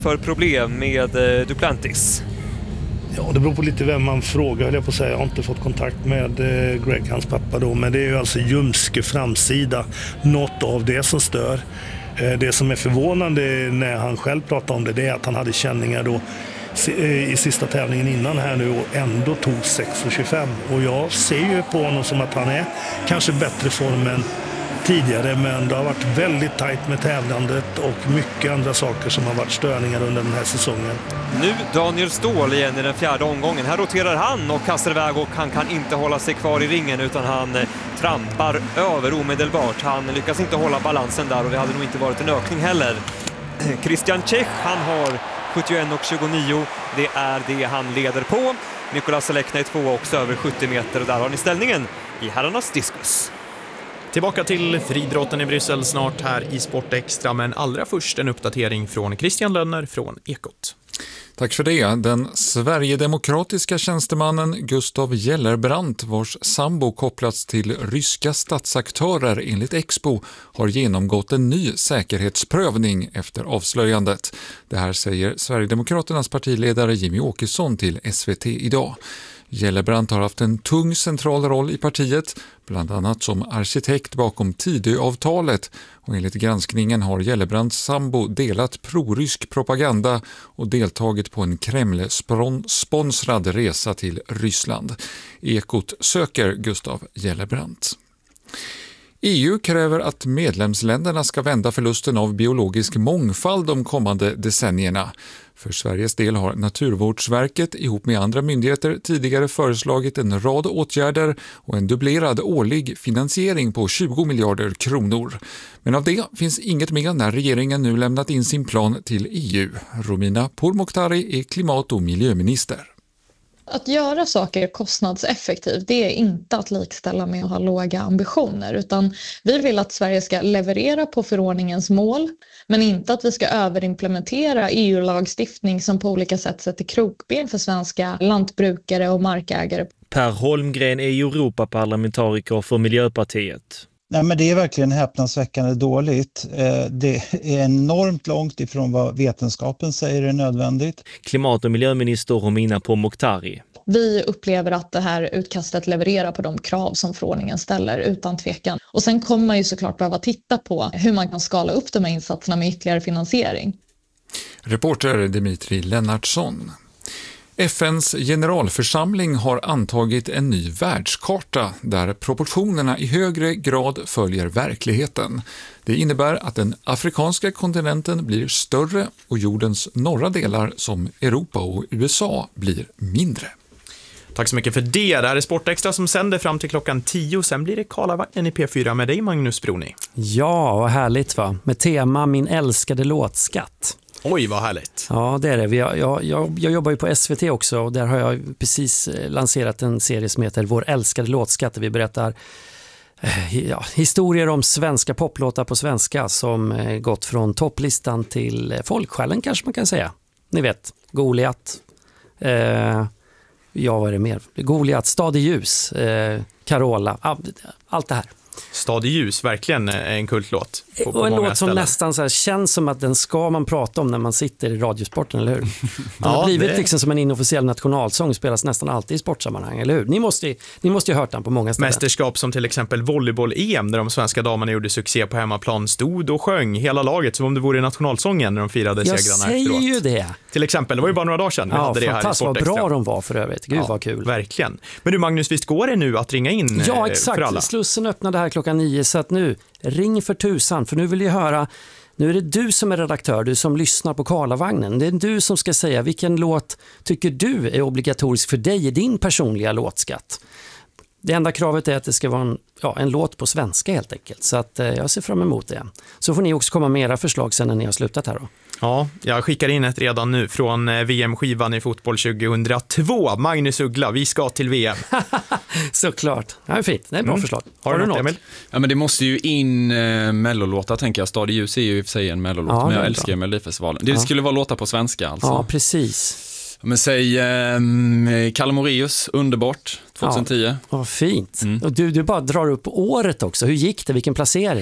för problem med Duplantis? Ja, det beror på lite vem man frågar, höll jag på att säga. Jag har inte fått kontakt med Greg, hans pappa då, men det är ju alltså ljumske framsida, något av det som stör. Det som är förvånande när han själv pratar om det är att han hade känningar då i sista tävlingen innan här nu och ändå tog 6,25. Och jag ser ju på honom som att han är kanske bättre form än tidigare, men det har varit väldigt tajt med tävlandet och mycket andra saker som har varit störningar under den här säsongen. Nu Daniel Ståhl igen i den fjärde omgången. Här roterar han och kastar iväg och han kan inte hålla sig kvar i ringen utan han trampar över omedelbart. Han lyckas inte hålla balansen där och det hade nog inte varit en ökning heller. Christian Czech, han har 71,29. Det är det han leder på. Nikolas Selekna är 2 också över 70 meter och där har ni ställningen i herrarnas diskus. Tillbaka till friidrotten i Bryssel snart här i Sport Extra, men allra först en uppdatering från Christian Lönner från Ekot. Tack för det. Den sverigedemokratiska tjänstemannen Gustav Jellerbrandt, vars sambo kopplats till ryska statsaktörer enligt Expo, har genomgått en ny säkerhetsprövning efter avslöjandet. Det här säger Sverigedemokraternas partiledare Jimmy Åkesson till SVT idag. Jellerbrandt har haft en tung central roll i partiet, bland annat som arkitekt bakom Tidöavtalet, och enligt granskningen har Jellerbrandts sambo delat prorysk propaganda och deltagit på en Kreml-sponsrad resa till Ryssland. Ekot söker Gustav Jellerbrandt. EU kräver att medlemsländerna ska vända förlusten av biologisk mångfald de kommande decennierna. För Sveriges del har Naturvårdsverket ihop med andra myndigheter tidigare föreslagit en rad åtgärder och en dubblerad årlig finansiering på 20 miljarder kronor. Men av det finns inget med när regeringen nu lämnat in sin plan till EU. Romina Pourmokhtari är klimat- och miljöminister. Att göra saker kostnadseffektivt, det är inte att likställa med att ha låga ambitioner, utan vi vill att Sverige ska leverera på förordningens mål, men inte att vi ska överimplementera EU-lagstiftning som på olika sätt sätter krokben för svenska lantbrukare och markägare. Per Holmgren är Europaparlamentariker för Miljöpartiet. Nej, men det är verkligen häpnadsväckande dåligt. Det är enormt långt ifrån vad vetenskapen säger är nödvändigt. Klimat- och miljöminister Romina Pourmokhtari. Vi upplever att det här utkastet levererar på de krav som förordningen ställer utan tvekan. Och sen kommer man ju såklart behöva titta på hur man kan skala upp de här insatserna med ytterligare finansiering. Reporter Dimitri Lennartsson. FNs generalförsamling har antagit en ny världskarta där proportionerna i högre grad följer verkligheten. Det innebär att den afrikanska kontinenten blir större och jordens norra delar som Europa och USA blir mindre. Tack så mycket för det. Det här är Sportextra som sänder fram till klockan 10. Sen blir det Karlavagnen i P4 med dig, Magnus Broni. Ja, vad härligt va? Med tema Min älskade låtskatt. Oj, vad härligt. Ja, det är det. Jag jobbar ju på SVT också och där har jag precis lanserat en serie som heter Vår älskade låtskatt. Vi berättar historier om svenska poplåtar på svenska som gått från topplistan till folksjälen kanske man kan säga. Ni vet, Goliat, vad är det mer? Goliat, Stad i ljus, Carola, allt det här. Stad i ljus, verkligen en kultlåt. Och en låt som nästan så här känns som att den ska man prata om när man sitter i Radiosporten, eller hur? Den har blivit liksom som en inofficiell nationalsång, spelas nästan alltid i sportsammanhang, eller hur? Ni måste ju ha hört den på många ställen. Mästerskap som till exempel volleyboll-EM där de svenska damerna gjorde succé på hemmaplan, stod och sjöng hela laget som om det vore nationalsången när de firade segrarna efteråt. Jag säger ju det. Till exempel, det var ju bara några dagar sedan vi hade det här i Sportextra. Vad bra de var för övrigt. Gud vad kul. Verkligen. Men du Magnus, visst går det nu att ringa in Ja, exakt. för alla? Slussen öppnade här klockan 9 så att nu ring för tusan, för nu vill jag höra. Nu är det du som är redaktör, du som lyssnar på Karlavagnen. Det är du som ska säga vilken låt tycker du är obligatorisk för dig i din personliga låtskatt. Det enda kravet är att det ska vara en låt på svenska helt enkelt. Så att jag ser fram emot det. Så får ni också komma med era förslag sen när ni har slutat här då. Ja, jag skickar in ett redan nu från VM-skivan i fotboll 2002. Magnus Uggla, vi ska till VM. Såklart. Ja, det är fint. Det är ett bra förslag. Har du något, Emil? Ja, men det måste ju in mellolåtar, tänker jag. Stad i ljus är ju i och för sig en mellolåt, men jag älskar Melodifestivalen. Det skulle vara låtar på svenska alltså. Ja, precis. Men säg Kalle Moraeus, Underbart, 2010. Ja, fint. Och du bara drar upp året också. Hur gick det? Vilken placering?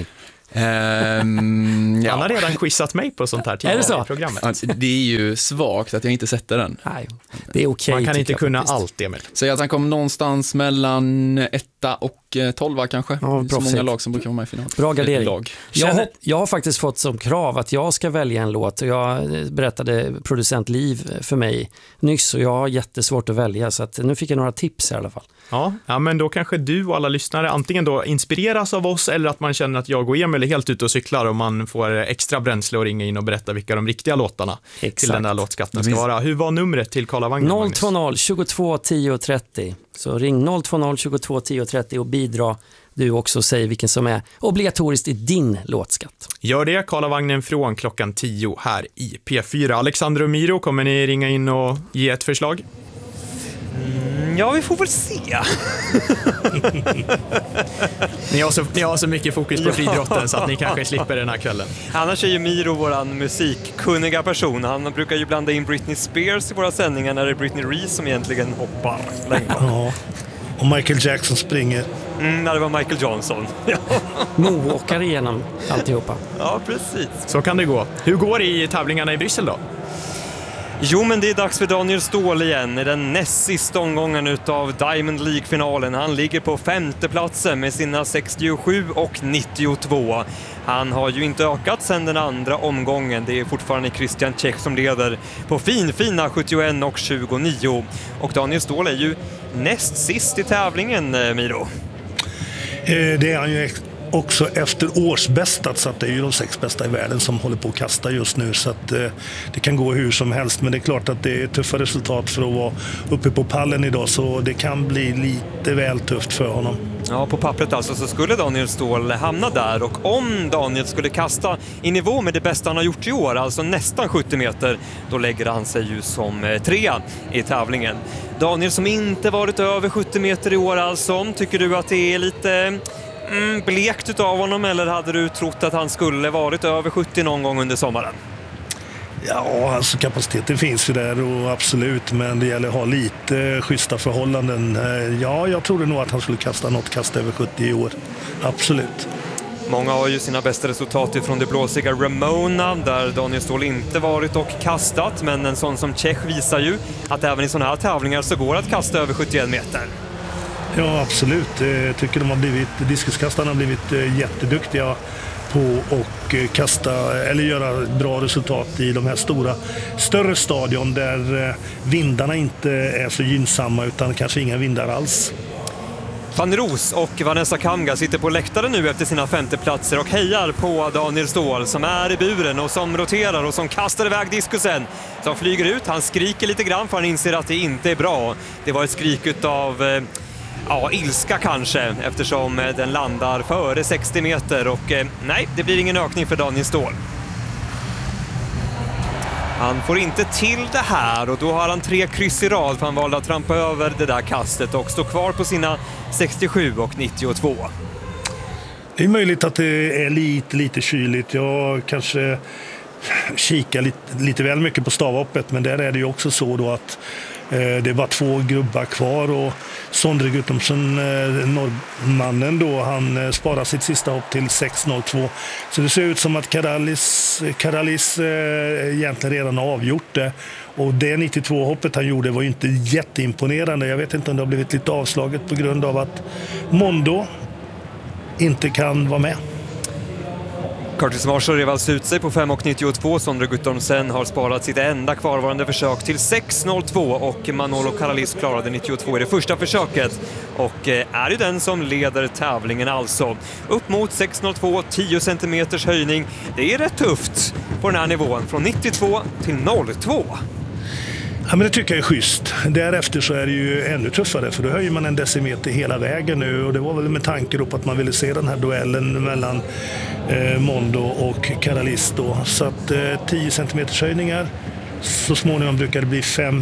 Han har redan quizat mig på sånt här tidigare i programmet. Alltså, det är ju svagt att jag inte sätter den. Nej, det är okej. Man kan inte kunna faktiskt allt, Emil. Säg att han kom någonstans mellan 1 och 12 kanske. Ja, så många lag som brukar vara med i final. Bra gardering. Lag. Jag har faktiskt fått som krav att jag ska välja en låt. Och jag berättade producent Liv för mig nyss och jag har jättesvårt att välja. Så att nu fick jag några tips i alla fall. Ja, men då kanske du och alla lyssnare antingen då inspireras av oss eller att man känner att jag och Emil är helt ute och cyklar och man får extra bränsle och ringa in och berätta vilka de riktiga låtarna till den där låtskatten ska vara. Hur var numret till Karlavagnen? 020 22 10 30. Så ring 020 22 10 30 och bidra du också, säger vilken som är obligatoriskt i din låtskatt. Gör det, Karlavagnen från klockan 10 här i P4. Alexander och Miro, kommer ni ringa in och ge ett förslag? Ja, vi får väl se. Ni har så mycket fokus på friidrotten så att ni kanske slipper den här kvällen. Annars är ju Miro våran musikkunniga person. Han brukar ju blanda in Britney Spears i våra sändningar när det är Britney Reese som egentligen hoppar längre. Ja. Och Michael Jackson springer. När det var Michael Johnson. Moonwalkar igenom alltihopa. Ja, precis. Så kan det gå. Hur går det i tävlingarna i Bryssel då? Jo, men det är dags för Daniel Ståhl igen i den näst sista omgången utav Diamond League-finalen. Han ligger på 5:e platsen med sina 67 och 92. Han har ju inte ökat sedan den andra omgången. Det är fortfarande Christian Czech som leder på fina 71 och 29. Och Daniel Ståhl är ju näst sist i tävlingen, Miro. Det är han ju också efter årsbästat, så att det är ju de 6 bästa i världen som håller på att kasta just nu, så att det kan gå hur som helst, men det är klart att det är tuffa resultat för att vara uppe på pallen idag, så det kan bli lite väl tufft för honom. Ja, på pappret alltså så skulle Daniel Ståhl hamna där, och om Daniel skulle kasta i nivå med det bästa han har gjort i år, alltså nästan 70 meter, då lägger han sig ju som 3 i tävlingen. Daniel som inte varit över 70 meter i år alltså, tycker du att det är lite blekt utav honom, eller hade du trott att han skulle varit över 70 någon gång under sommaren? Ja, alltså kapaciteten finns ju där, och absolut, men det gäller att ha lite schyssta förhållanden. Ja, jag trodde nog att han skulle kasta något kast över 70 i år. Absolut. Många har ju sina bästa resultat från det blåsiga Ramona, där Daniel Ståhl inte varit och kastat, men en sån som Czech visar ju att även i sådana här tävlingar så går att kasta över 71 meter. Ja, absolut. Jag tycker diskuskastarna har blivit jätteduktiga på att kasta eller göra bra resultat i de här större stadion där vindarna inte är så gynnsamma, utan kanske inga vindar alls. Fanny Ros och Vanessa Kamga sitter på läktaren nu efter sina 5:e platser och hejar på Daniel Ståhl som är i buren och som roterar och som kastar iväg diskusen, som flyger ut. Han skriker lite grann för han inser att det inte är bra. Det var ett skrik utav ilska kanske, eftersom den landar före 60 meter och nej, det blir ingen ökning för Daniel Ståhl. Han får inte till det här och då har han 3 kryss i rad, för han valde att trampa över det där kastet och stå kvar på sina 67 och 92. Det är möjligt att det är lite kyligt. Jag kanske kikar lite väl mycket på stavhoppet, men där är det ju också så då att det är bara 2 gubbar kvar, och Sondre Guttormsen, norrmannen då, han sparar sitt sista hopp till 6.02. Så det ser ut som att Karalis egentligen redan har avgjort det. Och det 92-hoppet han gjorde var ju inte jätteimponerande. Jag vet inte om det har blivit lite avslaget på grund av att Mondo inte kan vara med. Curtis Marshall revals ut sig på 5.92. Sondre Guttormsen har sparat sitt enda kvarvarande försök till 6.02 och Manolo Karalis klarade 92 i det första försöket och är ju den som leder tävlingen alltså. Upp mot 6.02, 10 centimeters höjning. Det är rätt tufft på den här nivån, från 92 till 02. Ja, men det tycker jag är schysst. Därefter så är det ju ännu tuffare, för då höjer man en decimeter hela vägen nu, och det var väl med tanke på att man ville se den här duellen mellan Mondo och Karalis då. Så att 10 centimeters höjningar, så småningom brukar det bli 5.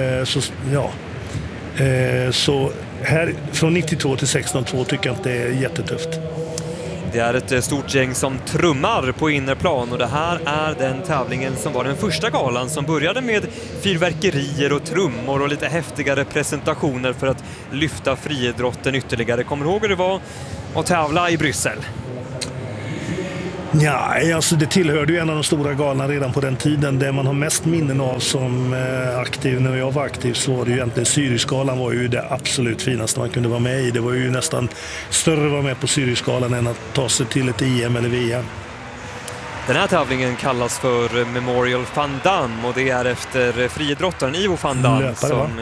Så här från 92 till 6.02 tycker jag att det är jättetufft. Det är ett stort gäng som trummar på innerplan och det här är den tävlingen som var den första galan som började med fyrverkerier och trummor och lite häftigare presentationer för att lyfta friidrotten ytterligare. Kommer du ihåg hur det var att tävla i Bryssel? Ja, alltså det tillhörde ju en av de stora galorna redan på den tiden. Det man har mest minnen av som aktiv, när jag var aktiv, så var det ju egentligen Syriskalan var ju det absolut finaste man kunde vara med i. Det var ju nästan större att vara med på Syriskalan än att ta sig till ett EM eller VM. Den här tävlingen kallas för Memorial Van Damme och det är efter friidrottaren Ivo Van Damme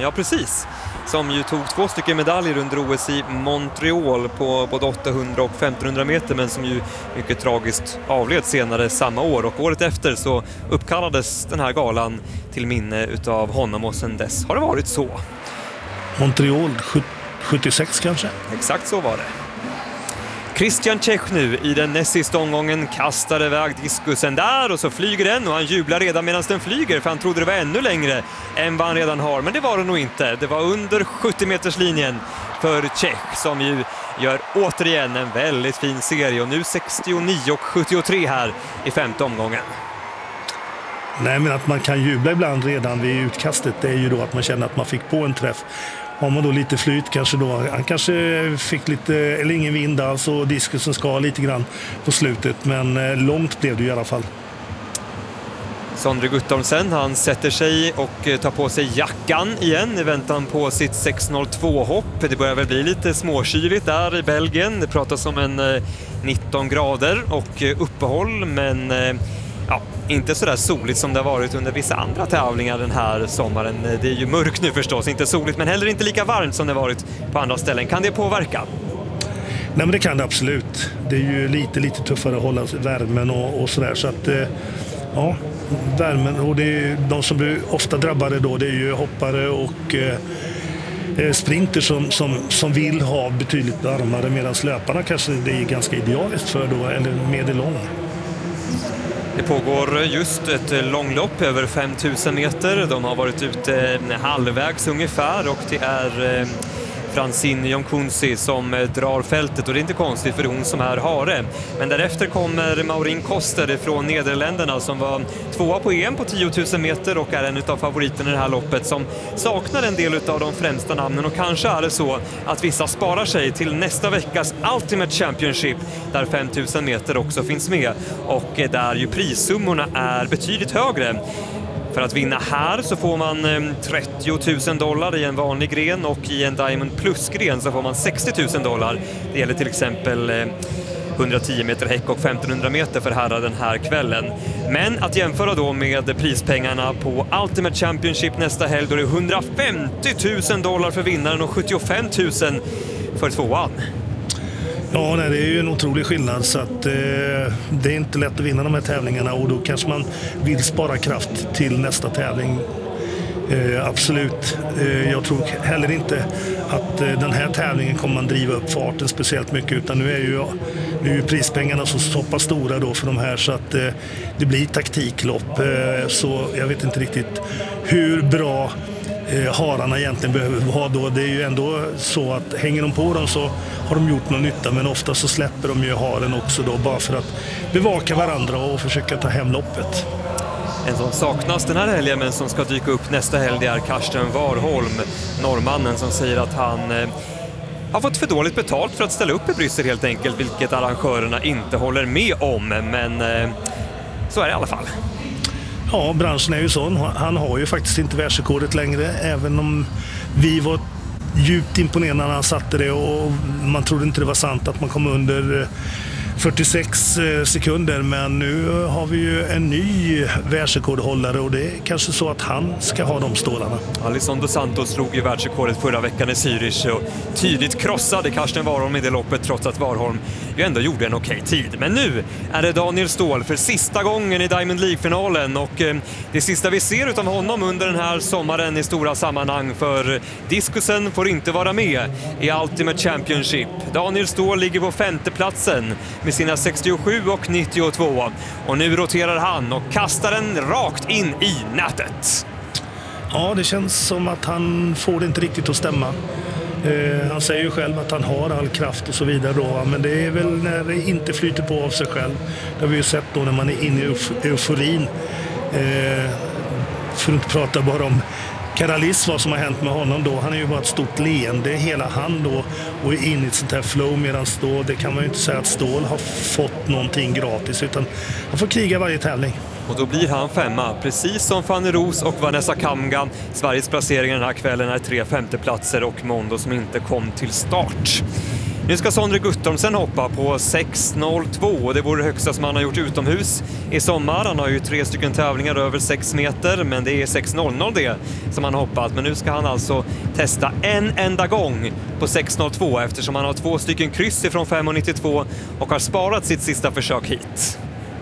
som ju tog 2 stycken medaljer under OS i Montreal på både 800 och 1500 meter, men som ju mycket tragiskt avled senare samma år, och året efter så uppkallades den här galan till minne utav honom, och sedan dess har det varit så. Montreal 76 kanske? Exakt så var det. Christian Čech nu i den näst sista omgången kastar iväg diskusen där och så flyger den, och han jublar redan medan den flyger, för han trodde det var ännu längre än vad han redan har, men det var det nog inte. Det var under 70-meterslinjen för Čech, som ju gör återigen en väldigt fin serie, och nu 69,73 här i 5:e omgången. Nej, men att man kan jubla ibland redan vid utkastet, det är ju då att man känner att man fick på en träff. Har man då lite flyt kanske då, han kanske fick lite, eller ingen vind alls, och diskusen ska lite grann på slutet, men långt blev det i alla fall. Sondre Guttormsen, han sätter sig och tar på sig jackan igen i väntan på sitt 6.02-hopp. Det börjar väl bli lite småkyligt där i Belgien. Det pratas om en 19 grader och uppehåll, men ja, inte så där soligt som det har varit under vissa andra tävlingar den här sommaren. Det är ju mörkt nu förstås, inte soligt, men heller inte lika varmt som det varit på andra ställen. Kan det påverka? Nej, men det kan det absolut. Det är ju lite tuffare att hålla värmen och sådär, så att ja, värmen, och det är de som blir ofta drabbade då, det är ju hoppare och sprinter som vill ha betydligt varmare, medan löparna kanske det är ganska idealiskt för då, eller medellång. Det pågår just ett långlopp över 5000 meter. De har varit ute halvvägs ungefär, och det är Francine Jonkunzi som drar fältet, och det är inte konstigt för det är hon som är hare. Men därefter kommer Maureen Koster från Nederländerna som var 2:a på EM på 10 000 meter och är en av favoriterna i det här loppet, som saknar en del av de främsta namnen, och kanske är det så att vissa sparar sig till nästa veckas Ultimate Championship där 5000 meter också finns med, och där ju prissummorna är betydligt högre. För att vinna här så får man $30,000 i en vanlig gren, och i en Diamond Plus-gren så får man $60,000. Det gäller till exempel 110 meter häck och 1500 meter för herrar den här kvällen. Men att jämföra då med prispengarna på Ultimate Championship nästa helg, då är det $150,000 för vinnaren och 75,000 för tvåan. Ja, nej, det är ju en otrolig skillnad, så att det är inte lätt att vinna de här tävlingarna, och då kanske man vill spara kraft till nästa tävling. Absolut. Jag tror heller inte att den här tävlingen kommer man driva upp farten speciellt mycket, utan nu är ju prispengarna så pass stora då för de här, så att det blir taktiklopp. Så jag vet inte riktigt hur bra hararna egentligen behöver vara då. Det är ju ändå så att hänger de på dem så har de gjort någon nytta, men ofta så släpper de ju haren också då, bara för att bevaka varandra och försöka ta hem loppet. En som saknas den här helgen men som ska dyka upp nästa helg är Karsten Warholm, norrmannen, som säger att han har fått för dåligt betalt för att ställa upp i Bryssel helt enkelt, vilket arrangörerna inte håller med om, men så är det i alla fall. Ja, branschen är ju sån. Han har ju faktiskt inte världsrekordet längre, även om vi var djupt imponerande när han satte det, och man trodde inte det var sant att man kom under 46 sekunder, men nu har vi ju en ny världsrekordhållare, och det är kanske så att han ska ha de stålarna. Alisson dos Santos slog ju världsrekordet förra veckan i Zürich och tydligt krossade Karsten Warholm i det loppet, trots att Warholm ju ändå gjorde en okej tid. Men nu är det Daniel Ståhl för sista gången i Diamond League-finalen, och det sista vi ser utav honom under den här sommaren i stora sammanhang, för diskusen får inte vara med i Ultimate Championship. Daniel Ståhl ligger på 5:e platsen med sina 67 och 92, och nu roterar han och kastar den rakt in i nätet. Ja, det känns som att han får det inte riktigt att stämma. Han säger ju själv att han har all kraft och så vidare då, men det är väl när det inte flyter på av sig själv. Det har vi ju sett då när man är inne i euforin. För att inte prata bara om Karalis, vad som har hänt med honom då, han är ju bara ett stort leende hela han då och är inne i ett sånt här flow, medan då, det kan man ju inte säga att Ståhl har fått någonting gratis, utan han får kriga varje tävling. Och då blir han 5:a, precis som Fanny Roos och Vanessa Kamga. Sveriges placeringar den här kvällen är 3 femteplatser och Mondo som inte kom till start. Nu ska Sondre Guttormsen hoppa på 6.02. Det vore det högsta som han har gjort utomhus i sommar. Han har ju 3 stycken tävlingar över 6 meter, men det är 6.00 det som han hoppat. Men nu ska han alltså testa en enda gång på 6.02 eftersom han har 2 stycken kryss ifrån 5.92 och har sparat sitt sista försök hit.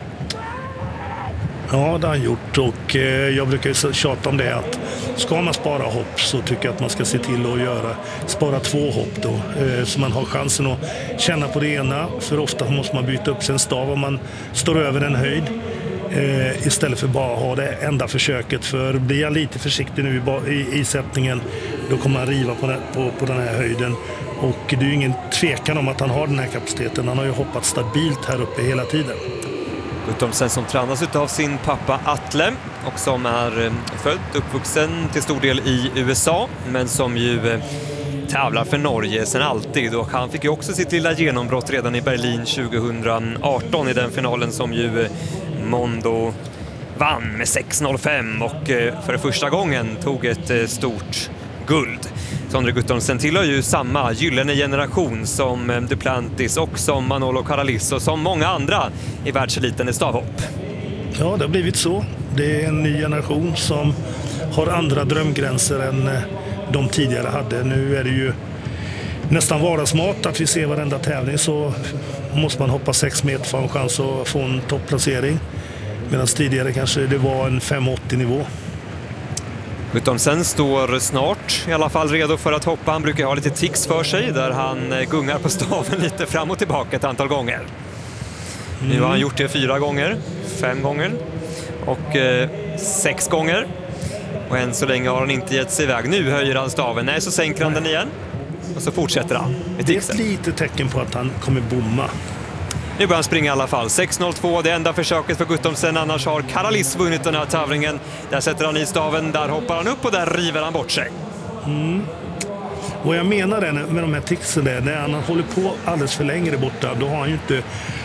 Ja, det har han gjort, och jag brukar ju tjata om det att ska man spara hopp så tycker jag att man ska se till att spara 2 hopp då, så man har chansen att känna på det ena, för ofta måste man byta upp sin stav om man står över en höjd istället för bara ha det enda försöket, för blir han lite försiktig nu i sättningen då kommer han riva på den här höjden, och det är ju ingen tvekan om att han har den här kapaciteten. Han har ju hoppat stabilt här uppe hela tiden. Guttormsen som tränas av sin pappa Atle och som är uppvuxen till stor del i USA, men som ju tävlar för Norge sedan alltid, och han fick ju också sitt lilla genombrott redan i Berlin 2018 i den finalen som ju Mondo vann med 6.05 och för första gången tog ett stort guld. Sondre Guttormsen tillhör ju samma gyllene generation som Duplantis och som Manolo Karalis och som många andra i världseliten i stavhopp. Ja, det har blivit så. Det är en ny generation som har andra drömgränser än de tidigare hade. Nu är det ju nästan vardagsmat att vi ser varenda tävling, så måste man hoppa 6 meter för en chans att få en topplacering. Medan tidigare kanske det var en 5,80 nivå. Guttormsen står snart i alla fall redo för att hoppa. Han brukar ha lite tics för sig där han gungar på staven lite fram och tillbaka ett antal gånger. Nu har han gjort det 4 gånger, 5 gånger och 6 gånger. Och än så länge har han inte gett sig iväg. Nu höjer han staven. Nej, så sänker han den igen. Och så fortsätter han med ticsen. Det är ett litet tecken på att han kommer bomma. Nu börjar han springa i alla fall. 6.02, det enda försöket för Guttormsen. Annars har Karalis vunnit den här tävlingen. Där sätter han i staven, där hoppar han upp och där river han bort sig. Och jag menar det med de här ticsen där, när han håller på alldeles för länge borta, då har han ju inte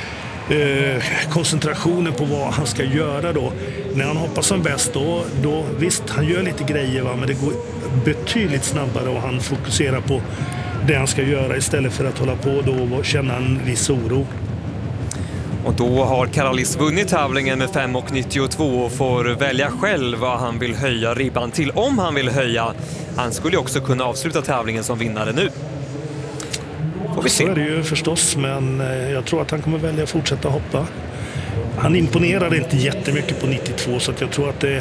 koncentrationen på vad han ska göra då. När han hoppar som bäst då visst, han gör lite grejer men det går betydligt snabbare och han fokuserar på det han ska göra istället för att hålla på då och känna en viss oro. Och då har Karalis vunnit tävlingen med 5.92 och får välja själv vad han vill höja ribban till, om han vill höja. Han skulle också kunna avsluta tävlingen som vinnare nu. Får vi se. Så är det ju förstås, men jag tror att han kommer välja att fortsätta hoppa. Han imponerade inte jättemycket på 92, så att jag tror att det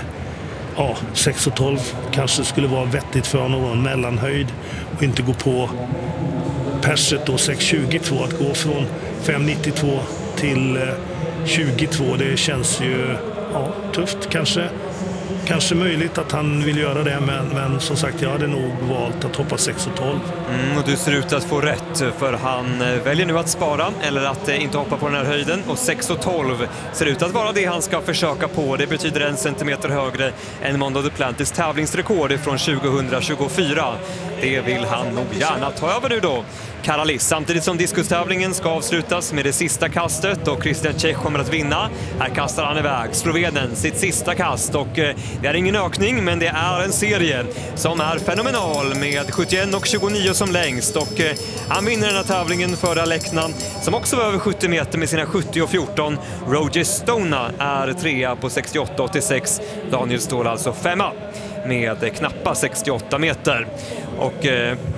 6.12 kanske skulle vara vettigt för honom, en mellanhöjd och inte gå på perset då 6.22. Att gå från 5.92 till 22, det känns ju tufft. Kanske möjligt att han vill göra det, men som sagt, jag hade nog valt att hoppa 6.12. Och du ser ut att få rätt, för han väljer nu att spara eller att inte hoppa på den här höjden, och 6.12 ser ut att vara det han ska försöka på. Det betyder 1 centimeter högre än Mondo Duplantis tävlingsrekord från 2024. Det vill han nog gärna ta över nu då, Karalis, samtidigt som diskustävlingen ska avslutas med det sista kastet och Christian Čech kommer att vinna. Här kastar han iväg Slovenen sitt sista kast, och det är ingen ökning, men det är en serie som är fenomenal med 71,29 som längst, och han vinner den här tävlingen för Alekna som också var över 70 meter med sina 70,14. Roger Stona är 3 på 68,86. Daniel står alltså 5 med knappa 68 meter. Och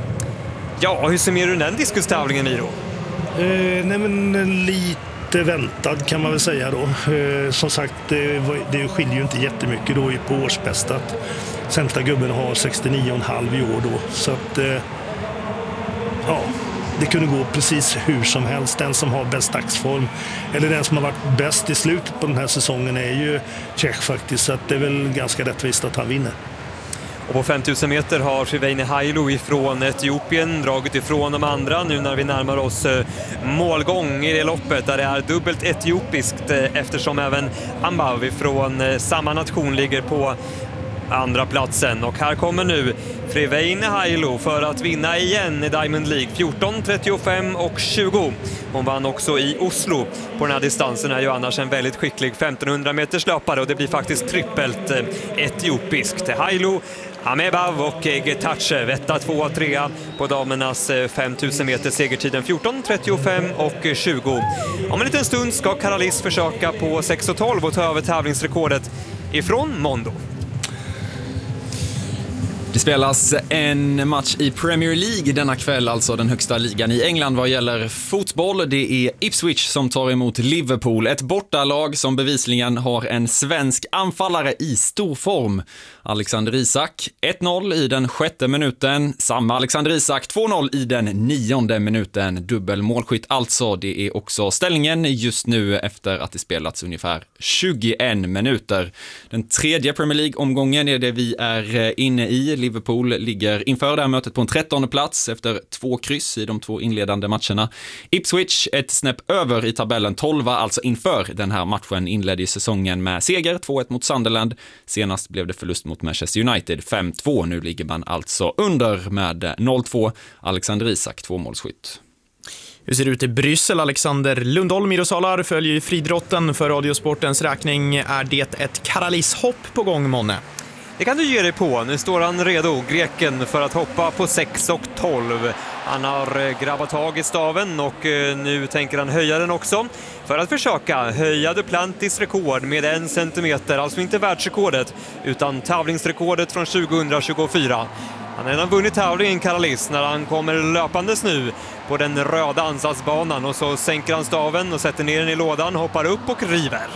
hur summerar du den diskustävlingen, Miro? Nej, men lite väntad kan man väl säga då. Som sagt, det skiljer ju inte jättemycket då på årsbästat. Sämsta gubben har 69,5 i år då. Så att, det kunde gå precis hur som helst. Den som har bäst dagsform, eller den som har varit bäst i slutet på den här säsongen, är ju Čech faktiskt. Så att det är väl ganska rättvist att han vinner. Och på 5000 meter har Shiveini Hailu ifrån Etiopien dragit ifrån de andra nu när vi närmar oss målgång i det loppet, där det är dubbelt etiopiskt eftersom även Ambav ifrån samma nation ligger på andra platsen. Och här kommer nu Freveine Hailo för att vinna igen i Diamond League. 14, 35 och 20. Hon vann också i Oslo. På den här distansen är ju annars en väldigt skicklig 1500 meters löpare och det blir faktiskt trippelt etiopiskt. Hailo, Amebav och Getachev, 1, 2, 3 på damernas 5000 meter segertiden 14, 35 och 20. Om en liten stund ska Karalis försöka på 6:12 och ta över tävlingsrekordet ifrån Mondo. Det spelas en match i Premier League denna kväll, alltså den högsta ligan i England vad gäller fotboll. Det är Ipswich som tar emot Liverpool, ett bortalag som bevisligen har en svensk anfallare i stor form. Alexander Isak, 1-0 i den 6:e minuten. Samma Alexander Isak, 2-0 i den 9:e minuten. Dubbel målskytt alltså. Det är också ställningen just nu efter att det spelats ungefär 21 minuter. Den tredje Premier League-omgången är det vi är inne i. Liverpool ligger inför det här mötet på en 13:e plats efter 2 kryss i de 2 inledande matcherna. Ipswich ett snäpp över i tabellen, 12, alltså inför den här matchen inledde i säsongen med seger 2-1 mot Sunderland. Senast blev det förlust mot Manchester United 5-2. Nu ligger man alltså under med 0-2. Alexander Isak, 2-målsskytt. Hur ser det ut i Bryssel? Alexander Lundholm i Rosalar följer fridrotten för Radiosportens räkning. Är det ett Karalis-hopp på gång, Monne? Det kan du ge dig på. Nu står han redo, greken, för att hoppa på 6:12. Han har grabbat tag i staven och nu tänker han höja den också för att försöka höja Duplantis rekord med 1 centimeter. Alltså inte världsrekordet utan tävlingsrekordet från 2024. Han har redan vunnit tävlingen Karalis när han kommer löpandes nu på den röda ansatsbanan och så sänker han staven och sätter ner den i lådan, hoppar upp och river.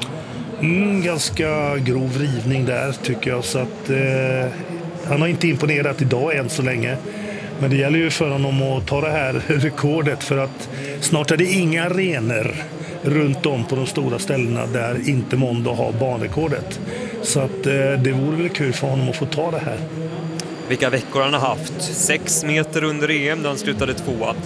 Ganska grov rivning där tycker jag, så att han har inte imponerat idag än så länge. Men det gäller ju för honom att ta det här rekordet, för att snart är det inga arenor runt om på de stora ställena där inte Mondo har banrekordet. Så att det vore väl kul för honom att få ta det här. Vilka veckor han har haft. 6 meter under EM där han slutade 2.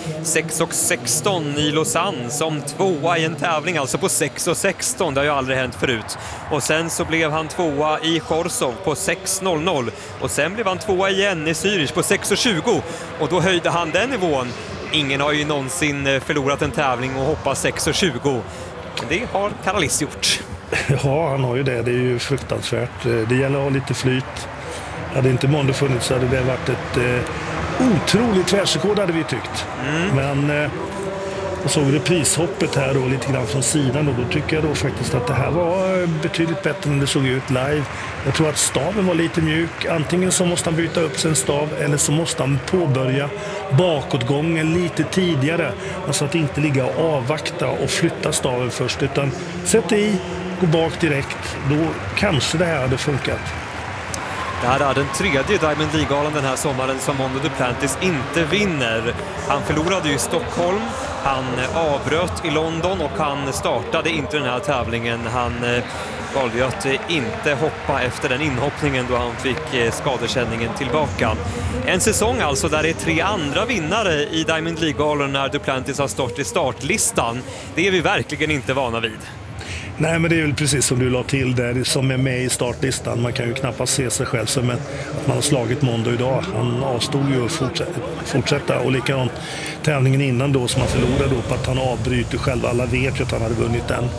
6:16 i Lausanne som 2 i en tävling, alltså på 6:16. Det har ju aldrig hänt förut. Och sen så blev han 2 i Chorzów på 6:00. Och sen blev han 2 igen i Zürich på 6:20. Och då höjde han den nivån. Ingen har ju någonsin förlorat en tävling och hoppat 6:20. Det har Karalis gjort. Ja, han har ju det. Det är ju fruktansvärt. Det gäller att ha lite flyt. Hade inte Mondo funnits så hade det varit ett otroligt världsrekord, hade vi tyckt. Men jag såg reprishoppet här då lite grann från sidan och då tycker jag då faktiskt att det här var betydligt bättre än det såg ut live. Jag tror att staven var lite mjuk. Antingen så måste han byta upp sin stav eller så måste han påbörja bakåtgången lite tidigare. Alltså att inte ligga och avvakta och flytta staven först, utan sätta i, gå bak direkt. Då kanske det här hade funkat. Det här är den tredje Diamond League-galan den här sommaren som Mondo Duplantis inte vinner. Han förlorade ju i Stockholm, han avbröt i London och han startade inte den här tävlingen. Han valde att inte hoppa efter den inhoppningen då han fick skadekänningen tillbaka. En säsong alltså där det är 3 andra vinnare i Diamond League-galan när Duplantis har stått i startlistan. Det är vi verkligen inte vana vid. Nej, men det är väl precis som du la till där, som är med i startlistan. Man kan ju knappast se sig själv som att man har slagit Mondo idag. Han avstod ju att fortsätta och likadant tävlingen innan då som han förlorade då på att han avbryter själv. Alla vet ju att han hade vunnit den.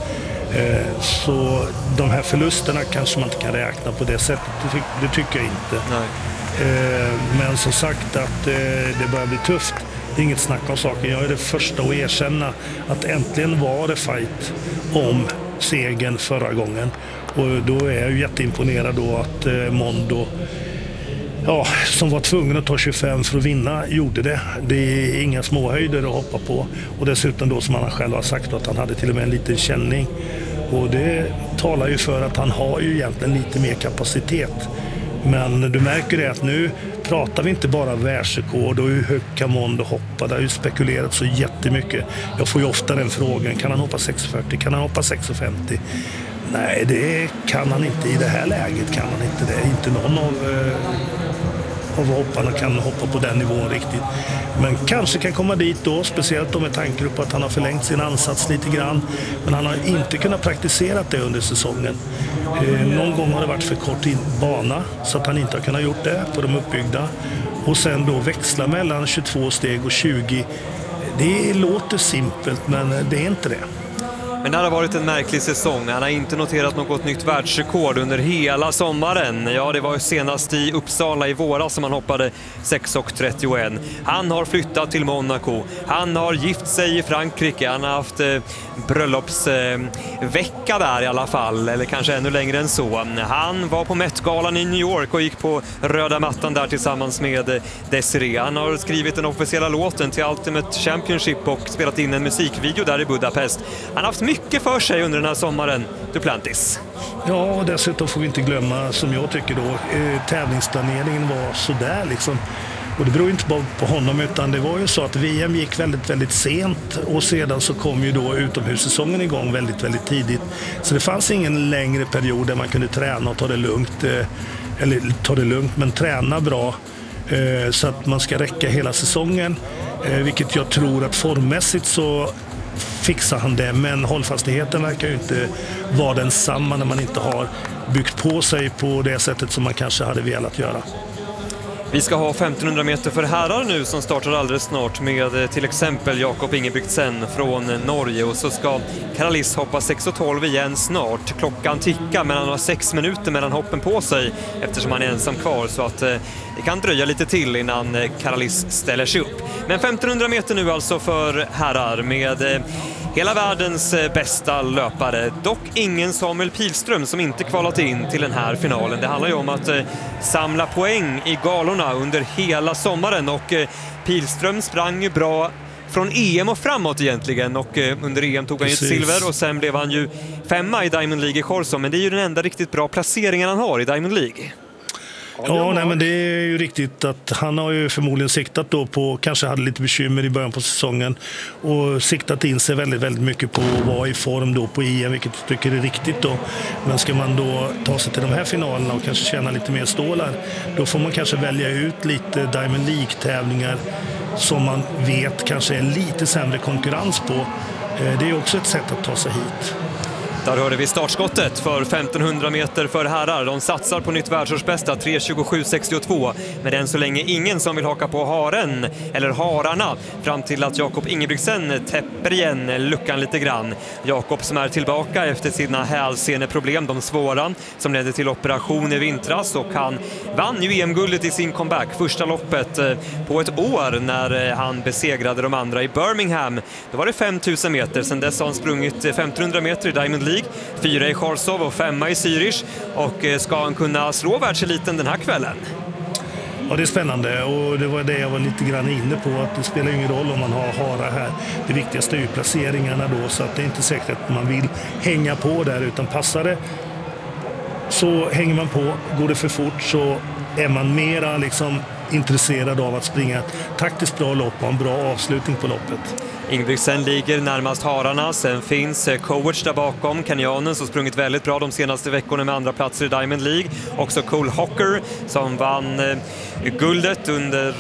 Så de här förlusterna kanske man inte kan räkna på det sättet. Det tycker jag inte. Nej. Men som sagt att det börjar bli tufft. Det är inget snack om saken. Jag är det första att erkänna att äntligen var det fight om segern förra gången. Och då är jag ju jätteimponerad då att Mondo, som var tvungen att ta 25 för att vinna, gjorde det. Det är inga småhöjder att hoppa på. Och dessutom då som han själv har sagt att han hade till och med en liten känning. Och det talar ju för att han har ju egentligen lite mer kapacitet. Men du märker det att nu pratar vi inte bara världsrekord och hur högt kan Mondo hoppa. Det har ju spekulerat så jättemycket. Jag får ju ofta den frågan, kan han hoppa 6,40? Kan han hoppa 6,50? Nej, det kan han inte i det här läget, kan han inte det. Inte någon av hopparna kan hoppa på den nivån riktigt. Men kanske kan komma dit då, speciellt då med tanke på att han har förlängt sin ansats lite grann. Men han har inte kunnat praktisera det under säsongen. Någon gång har det varit för kort bana så att han inte har kunnat gjort det på de uppbyggda. Och sen då växla mellan 22 steg och 20. Det låter simpelt, men det är inte det. Men det har varit en märklig säsong. Han har inte noterat något nytt världsrekord under hela sommaren. Ja, det var ju senast i Uppsala i våras som han hoppade 6,31. Han har flyttat till Monaco. Han har gift sig i Frankrike. Han har haft bröllopsvecka där i alla fall, eller kanske ännu längre än så. Han var på Met-galan i New York och gick på röda mattan där tillsammans med Desiree. Han har skrivit den officiella låten till Ultimate Championship och spelat in en musikvideo där i Budapest. Han har haft mycket för sig under den här sommaren, Duplantis. Ja, och dessutom får vi inte glömma, som jag tycker då, tävlingsplaneringen var sådär liksom. Och det beror inte bara på honom, utan det var ju så att VM gick väldigt, väldigt sent och sedan så kom ju då utomhussäsongen igång väldigt, väldigt tidigt. Så det fanns ingen längre period där man kunde träna och ta det lugnt, men träna bra så att man ska räcka hela säsongen, vilket jag tror att formmässigt så fixar han det, men hållfastigheten verkar ju inte vara densamma när man inte har byggt på sig på det sättet som man kanske hade velat göra. Vi ska ha 1500 meter för herrar nu som startar alldeles snart med till exempel Jakob Ingebrigtsen från Norge, och så ska Karalis hoppa 6,12 igen snart. Klockan tickar, men han har 6 minuter mellan hoppen på sig eftersom han är ensam kvar, så att det kan dröja lite till innan Karalis ställer sig upp. Men 1500 meter nu alltså för herrar med hela världens bästa löpare. Dock ingen Samuel Pilström som inte kvalat in till den här finalen. Det handlar ju om att samla poäng i galorna under hela sommaren, och Pilström sprang ju bra från EM och framåt egentligen, och under EM tog han ju ett silver och sen blev han ju 5:a i Diamond League i Korsom, men det är ju den enda riktigt bra placeringen han har i Diamond League. Ja, nej, men det är ju riktigt att han har ju förmodligen siktat då på, kanske hade lite bekymmer i början på säsongen och siktat in sig väldigt, väldigt mycket på att vara i form då på EM, vilket jag tycker är riktigt då. Men ska man då ta sig till de här finalerna och kanske tjäna lite mer stålar, då får man kanske välja ut lite Diamond League-tävlingar som man vet kanske är lite sämre konkurrens på. Det är också ett sätt att ta sig hit. Där hörde vi startskottet för 1500 meter för herrar. De satsar på nytt världsårsbästa 3:27,62. Men än så länge ingen som vill haka på haren eller hararna, fram till att Jakob Ingebrigtsen täpper igen luckan lite grann. Jakob som är tillbaka efter sina hälseneproblem, de svåra, som ledde till operation i vintras, och han vann ju EM-guldet i sin comeback, första loppet på ett år när han besegrade de andra i Birmingham. Då var det 5000 meter, sen dess har han sprungit 1500 meter i Diamond League, 4 i Charzów och 5 i Zürich, och ska han kunna slå världseliten den här kvällen? Ja, det är spännande, och det var det jag var lite grann inne på, att det spelar ingen roll om man har hara här. Det viktigaste är ju placeringarna då, så att det är inte säkert att man vill hänga på där, utan passar det så hänger man på. Går det för fort så är man mera liksom intresserad av att springa ett taktiskt bra lopp och en bra avslutning på loppet. Ingebrigtsen ligger närmast hararna, sen finns Coach där bakom, kenyanen som sprungit väldigt bra de senaste veckorna med andra platser i Diamond League. Också Cole Hocker som vann guldet under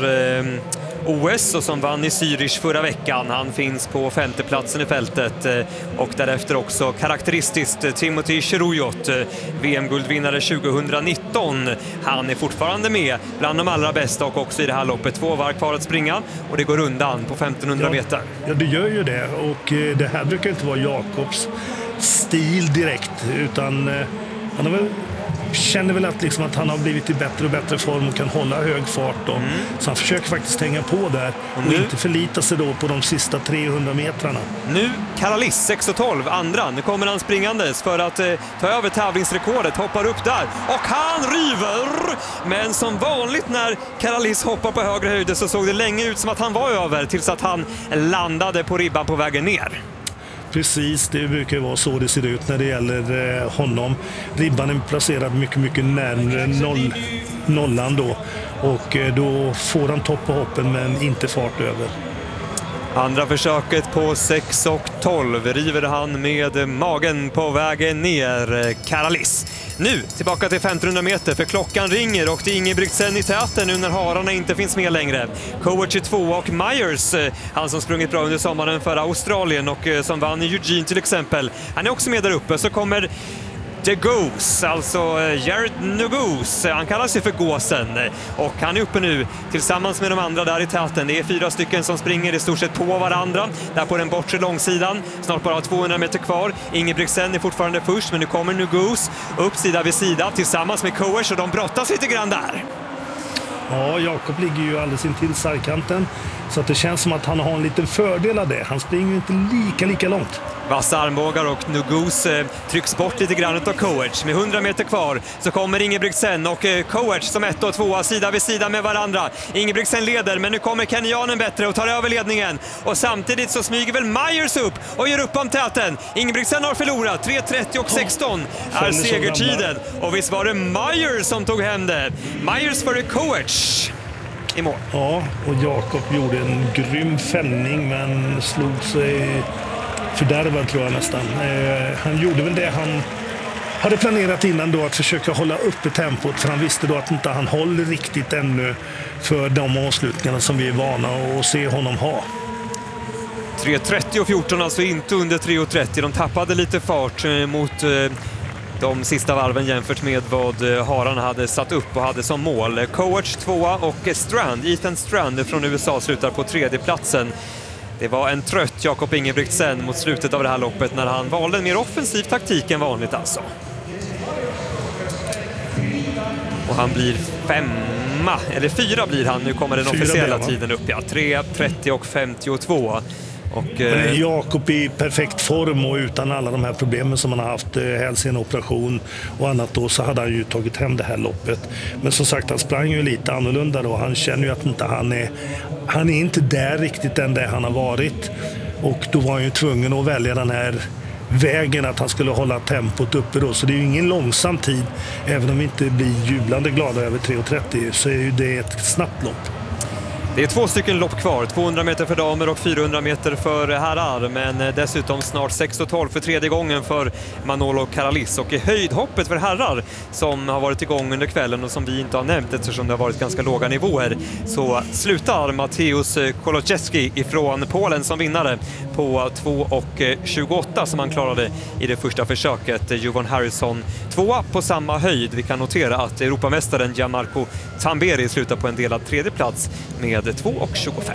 OS och som vann i Zürich förra veckan. Han finns på 5:e platsen i fältet, och därefter också karaktäristiskt Timothy Cheruyot, VM-guldvinnare 2019. Han är fortfarande med bland de allra bästa, och också i det här loppet 2 varv kvar att springa, och det går undan på 1500 meter. Ja, det gör ju det, och det här brukar inte vara Jakobs stil direkt, utan han har väl känner väl att, liksom, att han har blivit i bättre och bättre form och kan hålla hög fart då. Så han försöker faktiskt hänga på där och inte förlita sig då på de sista 300 metrarna. Nu Karalis 6:12, andra. Nu kommer han springandes för att ta över tävlingsrekordet, hoppar upp där och han river! Men som vanligt när Karalis hoppar på högre höjder så såg det länge ut som att han var över, tills att han landade på ribban på vägen ner. Precis, det brukar vara så det ser ut när det gäller honom. Ribban är placerad mycket närmare nollan då, och då får han topp på hoppen men inte fart över. Andra försöket på 6:12 river han med magen på vägen ner, Karalis. Nu tillbaka till 1500 meter för klockan ringer och det är Ingebrigtsen i täten nu när hararna inte finns med längre. Kovacs är 2 och Myers, han som sprungit bra under sommaren för Australien och som vann i Eugene till exempel, han är också med där uppe. Så kommer The Goose, alltså Jared Nuguse, han kallar sig för Gåsen och han är uppe nu tillsammans med de andra där i täten. Det är 4 stycken som springer i stort sett på varandra där på den bortre långsidan. Snart bara 200 meter kvar. Ingebrigtsen är fortfarande först, men nu kommer Nuguse upp sida vid sida tillsammans med Kovacs och de brottas lite grann där. Ja, Jakob ligger ju alldeles intill sargkanten så att det känns som att han har en liten fördel av det. Han springer ju inte lika långt. Vassa armbågar och Nuguse trycks bort lite grann av Kovacs. Med 100 meter kvar så kommer Ingebrigtsen och Kovacs som 1 och 2 sida vid sida med varandra. Ingebrigtsen leder, men nu kommer kenyanen bättre och tar över ledningen. Och samtidigt så smyger väl Myers upp och gör upp om täten. Ingebrigtsen har förlorat. 3:30 och 16 är segertiden. Och visst var det Myers som tog hem det. Myers före Kovacs i mål. Ja, och Jakob gjorde en grym fällning men slog sig fördärvad tror jag nästan. Han gjorde väl det han hade planerat innan då, att försöka hålla uppe tempot, för han visste då att inte han håller riktigt ännu för de avslutningarna som vi är vana att se honom ha. 3:30 och 14, alltså inte under 3:30. De tappade lite fart mot de sista varven jämfört med vad hararna hade satt upp och hade som mål. Kovacs 2 och Ethan Strand från USA slutar på 3:e platsen. Det var en trött Jakob Ingebrigtsen mot slutet av det här loppet när han valde en mer offensiv taktik än vanligt alltså. Och han blir 4 blir han. Nu kommer den officiella tiden upp. Ja, 3:30 och 52. Och, Jakob i perfekt form och utan alla de här problemen som han har haft, hälsenoperation och annat då, så hade han ju tagit hem det här loppet. Men som sagt, han sprang ju lite annorlunda då. Han känner ju att inte han är inte där riktigt än där han har varit. Och då var han ju tvungen att välja den här vägen att han skulle hålla tempot uppe då. Så det är ju ingen långsam tid. Även om vi inte blir jublande glada över 3:30 så är ju det ett snabbt lopp. Det är 2 stycken lopp kvar, 200 meter för damer och 400 meter för herrar, men dessutom snart 6:12 för 3:e gången för Manolo Caralis. Och i höjdhoppet för herrar som har varit igång under kvällen och som vi inte har nämnt eftersom det har varit ganska låga nivåer, så slutar Mateusz Kolodziejski ifrån Polen som vinnare på 2:28 som han klarade i det första försöket. Jovan Harrison 2 på samma höjd. Vi kan notera att Europamästaren Gianmarco Tamberi slutar på en delad 3:e plats med 2:25.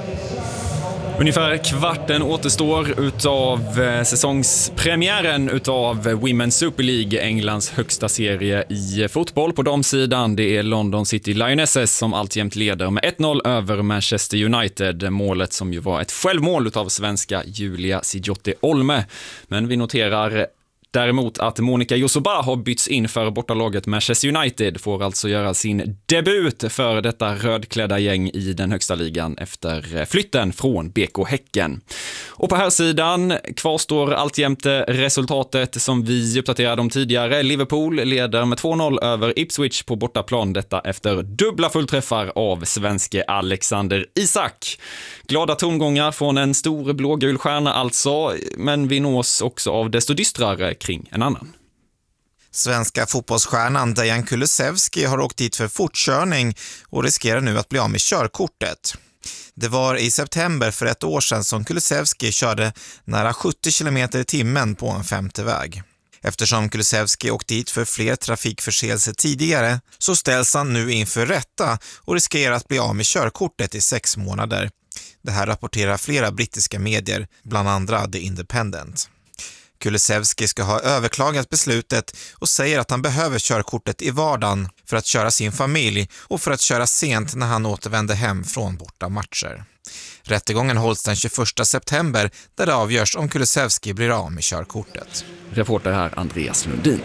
Ungefär kvarten återstår utav säsongspremiären utav Women's Super League, Englands högsta serie i fotboll. På damsidan, det är London City Lionesses som alltjämt leder med 1-0 över Manchester United. Målet som ju var ett självmål utav svenska Julia Sijotte Olme. Men vi noterar däremot att Monica Yosoba har bytts in för bortalaget Manchester United, får alltså göra sin debut för detta rödklädda gäng i den högsta ligan efter flytten från BK Häcken. Och på här sidan kvarstår alltjämt resultatet som vi uppdaterade om tidigare. Liverpool leder med 2-0 över Ipswich på bortaplan, detta efter dubbla fullträffar av svenske Alexander Isak. Glada tongångar från en stor blågul stjärna alltså, men vi nås också av desto dystrare kring en annan. Svenska fotbollsstjärnan Dejan Kulusevski har åkt dit för fortkörning och riskerar nu att bli av med körkortet. Det var i september för 1 år sedan som Kulusevski körde nära 70 km i timmen på en 50 väg. Eftersom Kulusevski åkt dit för fler trafikförseelser tidigare så ställs han nu inför rätta och riskerar att bli av med körkortet i 6 månader. Det här rapporterar flera brittiska medier, bland andra The Independent. Kulusevski ska ha överklagat beslutet och säger att han behöver körkortet i vardagen för att köra sin familj och för att köra sent när han återvänder hem från bortamatcher. Rättegången hålls den 21 september där det avgörs om Kulusevski blir av med körkortet. Reporter här Andreas Lundin.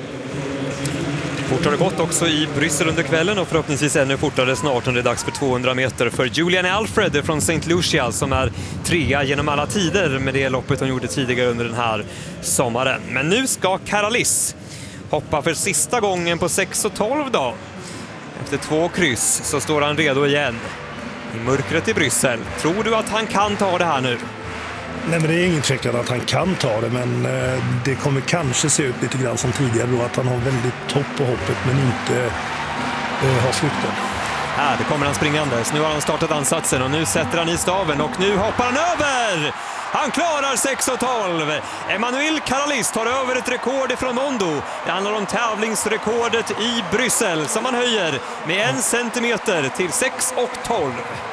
Fort har det gått också i Bryssel under kvällen och förhoppningsvis ännu fortare snart när det är dags för 200 meter för Julian Alfred från St. Lucia som är 3 genom alla tider med det loppet hon gjorde tidigare under den här sommaren. Men nu ska Caralis hoppa för sista gången på 6:12 då. Efter 2 kryss så står han redo igen i mörkret i Bryssel. Tror du att han kan ta det här nu? Nej, men det är ingen tvekan att han kan ta det, men det kommer kanske se ut lite grann som tidigare då, att han har väldigt topp på hoppet men inte har flykten. Här kommer han springandes. Nu har han startat ansatsen och nu sätter han i staven och nu hoppar han över! Han klarar 6,12. Emmanuel Caralis tar över ett rekord ifrån Mondo. Det handlar om tävlingsrekordet i Bryssel som han höjer med 1 centimeter till 6,12.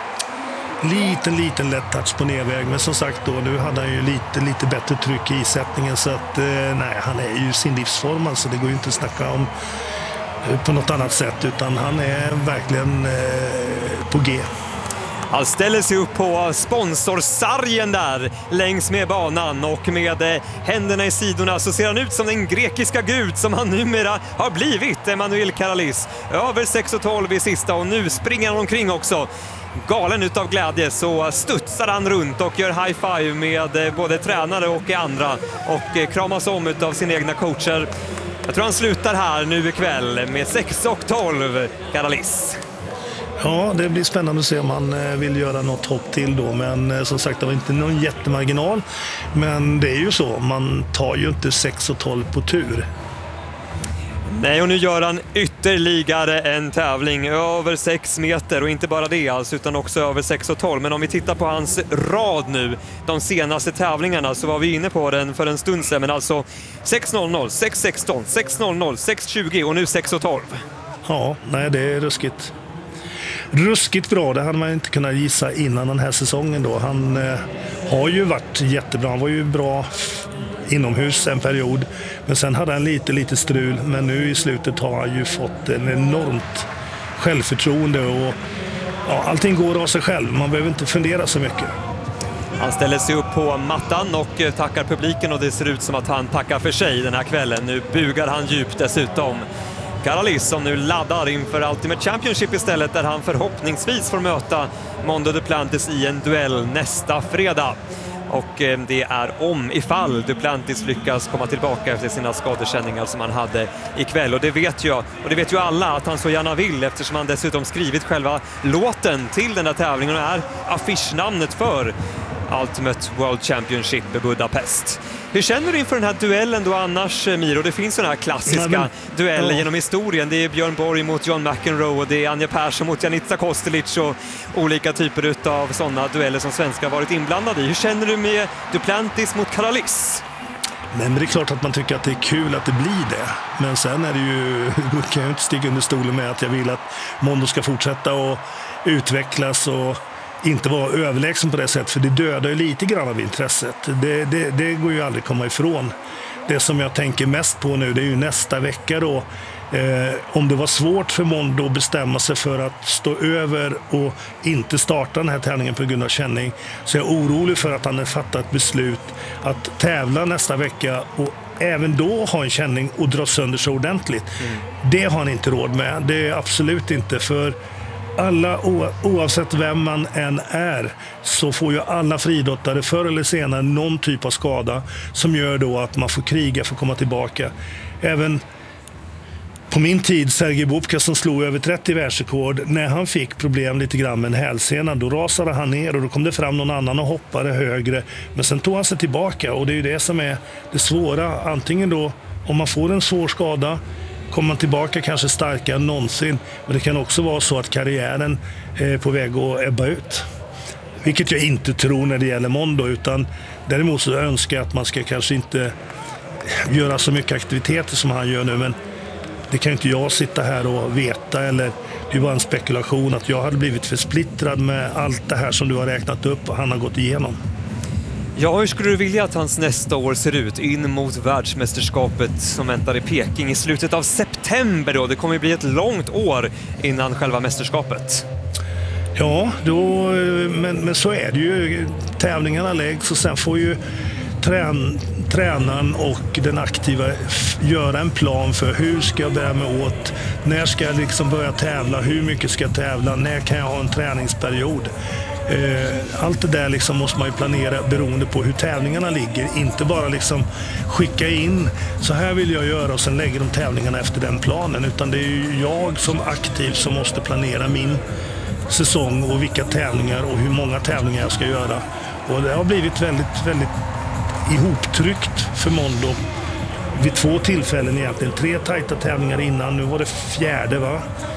Liten lätt touch på nedväg, men som sagt då, nu hade han ju lite bättre tryck i sättningen, så att nej, han är ju sin livsform, så det går ju inte att snacka om på något annat sätt, utan han är verkligen på G. Han ställer sig upp på sponsorsargen där längs med banan och med händerna i sidorna så ser han ut som den grekiska gud som han numera har blivit, Emmanuel Caralis. Över 6,12 i sista och nu springer han omkring också. Galen utav glädje så studsar han runt och gör high five med både tränare och andra och kramas om utav sina egna coacher. Jag tror han slutar här nu ikväll med 6,12 Caralis. Ja, det blir spännande att se om han vill göra något hopp till då, men som sagt det var inte någon jättemarginal, men det är ju så, man tar ju inte 6,12 på tur. Nej, och nu gör han ytterligare en tävling över 6 meter och inte bara det alltså, utan också över 6,12. Men om vi tittar på hans rad nu, de senaste tävlingarna, så var vi inne på den för en stund sedan, men alltså 6,00, 6,16, 6,00, 6,20 och nu 6,12. Ja, nej, det är ruskigt bra. Det hade man inte kunnat gissa innan den här säsongen då. Han har ju varit jättebra, han var ju bra inomhus en period, men sen hade han lite strul, men nu i slutet har han ju fått en enormt självförtroende och ja, allting går av sig själv, man behöver inte fundera så mycket. Han ställer sig upp på mattan och tackar publiken och det ser ut som att han tackar för sig den här kvällen. Nu bugar han djupt dessutom. Caralis som nu laddar inför Ultimate Championship istället, där han förhoppningsvis får möta Mondo Duplantis i en duell nästa fredag. Och det är ifall Duplantis lyckas komma tillbaka efter sina skadekänningar som han hade ikväll. Och det vet jag, och det vet ju alla att han så gärna vill, eftersom han dessutom skrivit själva låten till den här tävlingen och är affischnamnet för Ultimate World Championship i Budapest. Hur känner du inför den här duellen då annars, Miro? Det finns sådana här klassiska dueller genom historien. Det är Björn Borg mot John McEnroe och det är Anja Persson mot Janica Kostelic och olika typer av sådana dueller som svenskar varit inblandade i. Hur känner du med Duplantis mot Caralis? Nej, men det är klart att man tycker att det är kul att det blir det. Men sen är det ju, kan jag inte stiga under stolen med att jag vill att Mondo ska fortsätta och utvecklas och inte vara överlägsen på det sättet, för det dödar ju lite grann av intresset. Det går ju aldrig komma ifrån. Det som jag tänker mest på nu, det är ju nästa vecka då. Om det var svårt för Mondo att bestämma sig för att stå över och inte starta den här tävlingen på grund av känning, så jag är orolig för att han har fattat beslut att tävla nästa vecka och även då ha en känning och dra sönder så ordentligt. Det har han inte råd med. Det är absolut inte, för alla, oavsett vem man än är, så får ju alla friidrottare förr eller senare någon typ av skada som gör då att man får kriga för att komma tillbaka. Även på min tid, Sergej Bubka som slog över 30 världsrekord, när han fick problem lite grann med en hälsena, då rasade han ner och då kom det fram någon annan och hoppade högre, men sen tog han sig tillbaka, och det är ju det som är det svåra. Antingen då, om man får en svår skada, kommer man tillbaka kanske starkare än någonsin, men det kan också vara så att karriären är på väg att ebba ut. Vilket jag inte tror när det gäller Mondo, utan däremot så önskar jag att man ska kanske inte göra så mycket aktiviteter som han gör nu, men det kan inte jag sitta här och veta, eller det är bara en spekulation att jag hade blivit för splittrad med allt det här som du har räknat upp och han har gått igenom. Ja, hur skulle du vilja att hans nästa år ser ut in mot världsmästerskapet som väntar i Peking i slutet av september då? Det kommer bli ett långt år innan själva mästerskapet. Ja, då, men så är det ju. Tävlingarna läggs och sen får ju tränaren och den aktiva göra en plan för hur ska jag bära mig åt, när ska jag liksom börja tävla, hur mycket ska jag tävla, när kan jag ha en träningsperiod. Allt det där liksom måste man ju planera beroende på hur tävlingarna ligger, inte bara liksom skicka in så här vill jag göra och sen lägger de tävlingarna efter den planen, utan det är ju jag som aktiv som måste planera min säsong och vilka tävlingar och hur många tävlingar jag ska göra. Och det har blivit väldigt, väldigt ihoptryckt för Mondo vid 2 tillfällen egentligen. 3 tajta tävlingar innan, nu var det 4:e va?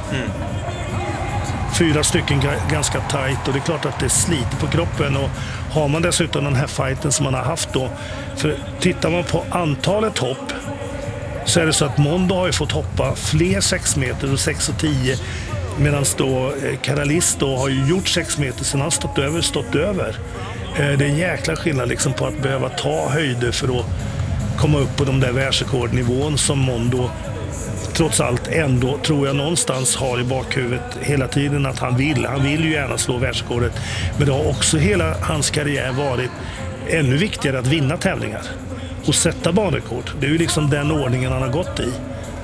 4 stycken ganska tajt och det är klart att det sliter på kroppen. Och har man dessutom den här fighten som man har haft då, för tittar man på antalet hopp så är det så att Mondo har ju fått hoppa fler 6 meter och 6 och 10, medan då Karalis då har ju gjort 6 meter sen han stått över. Det är en jäkla skillnad liksom på att behöva ta höjder för att komma upp på de där världsrekordnivån som Mondo trots allt ändå, tror jag, någonstans har i bakhuvudet hela tiden att han vill ju gärna slå världsrekordet. Men det har också hela hans karriär varit ännu viktigare att vinna tävlingar och sätta banrekord. Det är ju liksom den ordningen han har gått i.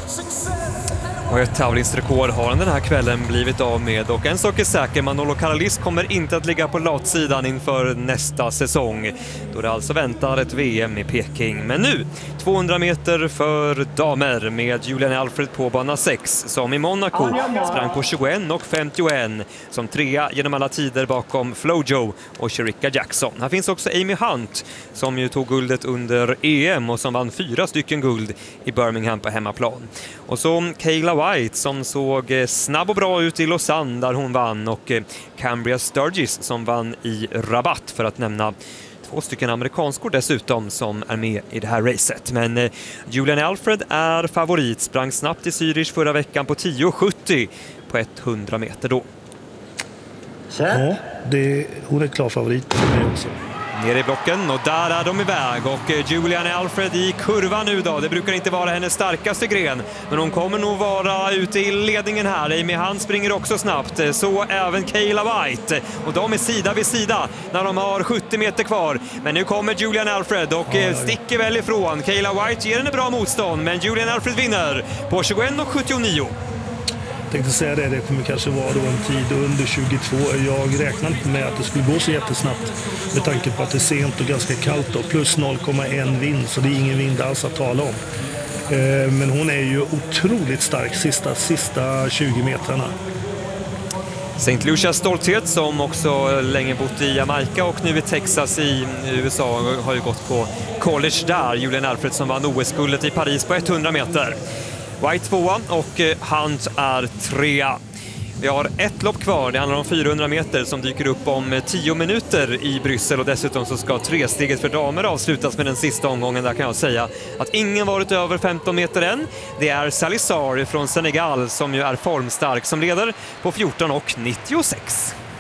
Och ett tävlingsrekord har han den här kvällen blivit av med. Och en sak är säker, Manolo Karalis kommer inte att ligga på latsidan inför nästa säsong. Då det alltså väntar ett VM i Peking. Men nu, 200 meter för damer med Julian Alfred på bana 6. Som i Monaco sprang på 21,51. Som 3 genom alla tider bakom Flojo och Shericka Jackson. Här finns också Amy Hunt som ju tog guldet under EM och som vann 4 stycken guld i Birmingham på hemmaplan. Och så Kayla White som såg snabb och bra ut i Lausanne där hon vann, och Cambria Sturgis som vann i Rabat, för att nämna 2 stycken amerikanskor dessutom som är med i det här racet. Men Julian Alfred är favorit, sprang snabbt i Zürich förra veckan på 10,70 på 100 meter då. Ja, hon är klar favorit för mig också. Nere i blocken, och där är de iväg, och Julian Alfred i kurvan nu då. Det brukar inte vara hennes starkaste gren, men hon kommer nog vara ute i ledningen här. Amy Hunt springer också snabbt, så även Kayla White, och de är sida vid sida när de har 70 meter kvar. Men nu kommer Julian Alfred och sticker väl ifrån. Kayla White ger henne bra motstånd, men Julian Alfred vinner på 21,79. Jag tänkte säga det kommer kanske vara då en tid under 22. Jag räknade inte med att det skulle gå så jättesnabbt med tanke på att det är sent och ganska kallt då, plus 0,1 vind, så det är ingen vind alls att tala om. Men hon är ju otroligt stark sista 20 metrarna. St. Lucias stolthet, som också länge bott i Jamaica och nu i Texas i USA, har ju gått på college där. Julian Alfred som vann OS-guldet i Paris på 100 meter. White 2 och Hunt är 3. Vi har ett lopp kvar, det handlar om 400 meter som dyker upp om 10 minuter i Bryssel, och dessutom så ska 3-steget för damer avslutas med den sista omgången. Där kan jag säga att ingen varit över 15 meter än. Det är Salissar från Senegal som ju är formstark som leder på 14,96.